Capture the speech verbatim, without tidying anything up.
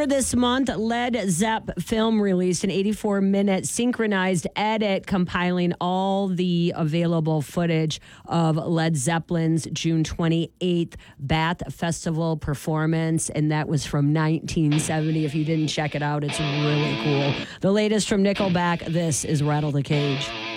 Earlier this month, Led Zepp Film released an eighty-four minute synchronized edit compiling all the available footage of Led Zeppelin's June twenty-eighth Bath Festival performance, and that was from nineteen seventy. If you didn't check it out, it's really cool. The latest from Nickelback, this is Rattle the Cage.